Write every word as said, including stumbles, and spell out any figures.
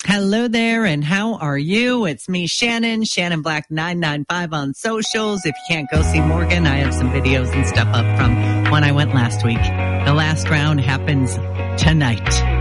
Hello there, and how are you? It's me, Shannon, Shannon Black nine nine five on socials. If you can't go see Morgan, I have some videos and stuff up from when I went last week. The last round happens tonight.